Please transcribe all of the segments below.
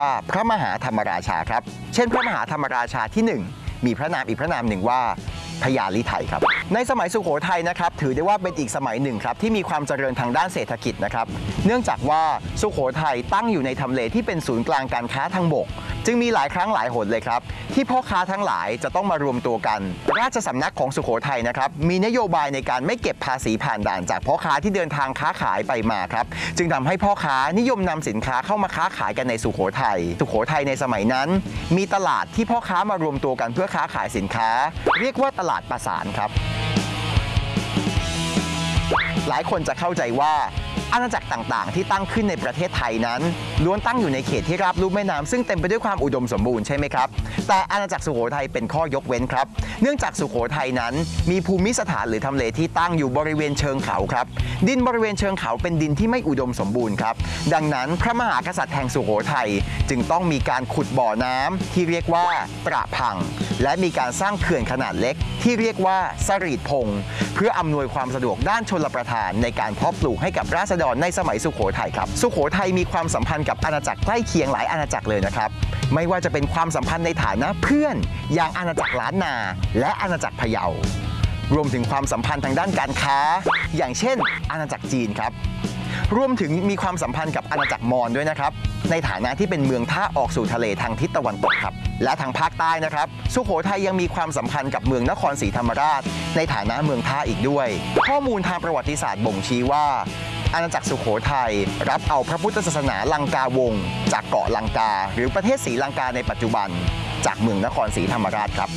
พระมหาธรรมราชาครับเช่นพระมหาธรรมราชาที่ 1มีพระนามอีกพระนามหนึ่งว่าพญาลิไทยครับในสมัยสุโขทัยนะครับถือได้ว่าเป็นอีกสมัยหนึ่งครับที่มีความเจริญทางด้านเศรษฐกิจนะครับเนื่องจากว่าสุโขทัยตั้งอยู่ในทำเลที่เป็นศูนย์กลางการค้าทางบกจึงมีหลายครั้งหลายหนเลยครับที่พ่อค้าทั้งหลายจะต้องมารวมตัวกันราชสำนักของสุโขทัยนะครับมีนโยบายในการไม่เก็บภาษีผ่านด่านจากพ่อค้าที่เดินทางค้าขายไปมาครับจึงทำให้พ่อค้านิยมนำสินค้าเข้ามาค้าขายกันในสุโขทัยในสมัยนั้นมีตลาดที่พ่อค้ามารวมตัวกันเพื่อค้าขายสินค้าเรียกว่าตลาดปราสาทครับหลายคนจะเข้าใจว่าอาณาจักรต่างๆที่ตั้งขึ้นในประเทศไทยนั้นล้วนตั้งอยู่ในเขตที่ราบลุ่มแม่น้ำซึ่งเต็มไปด้วยความอุดมสมบูรณ์ใช่ไหมครับแต่อาณาจักรสุโขทัยเป็นข้อยกเว้นครับเนื่องจากสุโขทัยนั้นมีภูมิสถานหรือทำเลที่ตั้งอยู่บริเวณเชิงเขาครับดินบริเวณเชิงเขาเป็นดินที่ไม่อุดมสมบูรณ์ครับดังนั้นพระมหากษัตริย์แห่งสุโขทัยจึงต้องมีการขุดบ่อน้ำที่เรียกว่าตระพังและมีการสร้างเขื่อนขนาดเล็กที่เรียกว่าสรีดพงเพื่ออำนวยความสะดวกด้านชลประทานในการเพาะปลูกให้กับราษฎรในสมัยสุโขทัยครับสุโขทัยมีความสัมพันธ์กับอาณาจักรใกล้เคียงหลายอาณาจักรเลยนะครับไม่ว่าจะเป็นความสัมพันธ์ในฐานะเพื่อนอย่างอาณาจักรล้านนาและอาณาจักรพะเยารวมถึงความสัมพันธ์ทางด้านการค้าอย่างเช่นอาณาจักรจีนครับรวมถึงมีความสัมพันธ์กับอาณาจักรมอญด้วยนะครับในฐานะที่เป็นเมืองท่าออกสู่ทะเลทางทิศตะวันตกครับและทางภาคใต้นะครับสุโขทัยยังมีความสัมพันธ์กับเมืองนครศรีธรรมราชในฐานะเมืองท่าอีกด้วยข้อมูลทางประวัติศาสตร์บ่งชี้ว่าอาณาจักรสุโขทัยรับเอาพระพุทธศาสนาลังกาวงศ์จากเกาะลังกาหรือประเทศศรีลังกาในปัจจุบันจากเมืองนครศรีธรรมราชครับ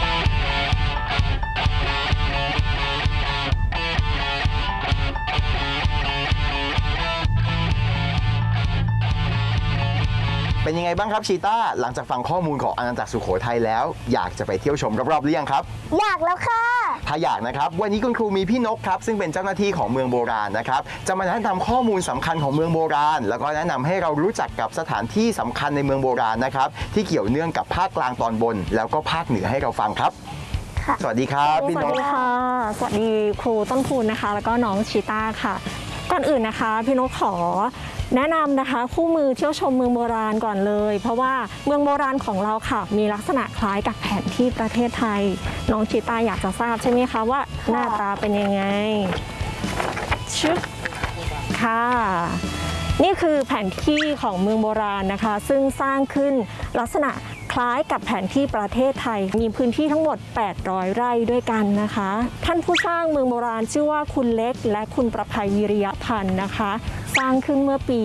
เป็นยังไงบ้างครับชีต้าหลังจากฟังข้อมูลของอาณาจักรสุโขทัยแล้วอยากจะไปเที่ยวชมรอบๆหรือยังครับอยากแล้วค่ะถ้าอยากนะครับวันนี้คุณครูมีพี่นกครับซึ่งเป็นเจ้าหน้าที่ของเมืองโบราณนะครับจะมาแนะนำข้อมูลสำคัญของเมืองโบราณแล้วก็แนะนำให้เรารู้จักกับสถานที่สำคัญในเมืองโบราณนะครับที่เกี่ยวเนื่องกับภาคกลางตอนบนแล้วก็ภาคเหนือให้เราฟังครับสวัสดีครับพี่นกสวัสดีค่ะสวัสดีครูต้นคูณนะคะแล้วก็น้องชีต้าค่ะก่อนอื่นนะคะพี่นกขอแนะนำนะคะคู่มือเที่ยวชมเมืองโบราณก่อนเลยเพราะว่าเมืองโบราณของเราค่ะมีลักษณะคล้ายกับแผนที่ประเทศไทยน้องชีต้าอยากจะทราบใช่ไหมคะว่าหน้าตาเป็นยังไงชึบค่ะนี่คือแผนที่ของเมืองโบราณนะคะซึ่งสร้างขึ้นลักษณะคล้ายกับแผนที่ประเทศไทยมีพื้นที่ทั้งหมด800ไร่ด้วยกันนะคะท่านผู้สร้างเมืองโบราณชื่อว่าคุณเล็กและคุณประภัยวิริยพันธ์นะคะสร้างขึ้นเมื่อปี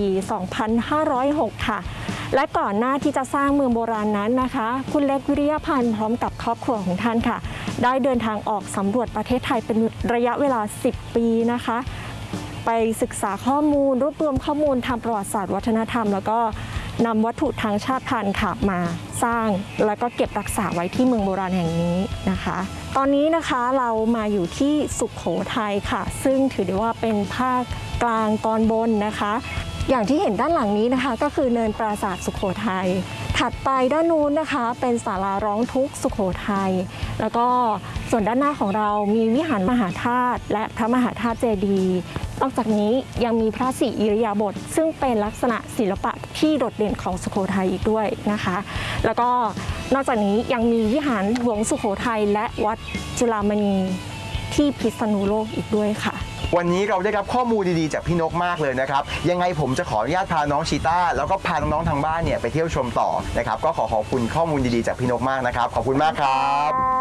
2506 ค่ะและก่อนหน้าที่จะสร้างเมืองโบราณนั้นนะคะคุณเล็กวิริยพันธ์พร้อมกับครอบครัวของท่านค่ะได้เดินทางออกสำรวจประเทศไทยเป็นระยะเวลา10 ปีนะคะไปศึกษาข้อมูลรวบรวมข้อมูลทางประวัติศาสตร์วัฒนธรรมแล้วก็นำวัตถุทางชาติพันธุ์ค่ะมาสร้างแล้วก็เก็บรักษาไว้ที่เมืองโบราณแห่งนี้นะคะตอนนี้นะคะเรามาอยู่ที่สุโขทัยค่ะซึ่งถือได้ว่าเป็นภาคกลางตอนบนนะคะอย่างที่เห็นด้านหลังนี้นะคะก็คือเนินปราสาทสุโขทัยถัดไปด้านนู้นนะคะเป็นศาลาร้องทุกข์สุโขทัยแล้วก็ส่วนด้านหน้าของเรามีวิหารมหาธาตุและพระมหาธาตุเจดีย์นอกจากนี้ยังมีพระศรีอิริยาบถซึ่งเป็นลักษณะศิลปะที่โดดเด่นของสุโขทัยอีกด้วยนะคะแล้วก็นอกจากนี้ยังมีวิหารหลวงสุโขทัยและวัดจุฬามณีที่พิษณุโลกอีกด้วยค่ะวันนี้เราได้รับข้อมูลดีๆจากพี่นกมากเลยนะครับยังไงผมจะขออนุญาตพาน้องชีต้าแล้วก็พาน้องๆทางบ้านเนี่ยไปเที่ยวชมต่อนะครับก็ขอบคุณข้อมูลดีๆจากพี่นกมากนะครับขอบคุณมากครับ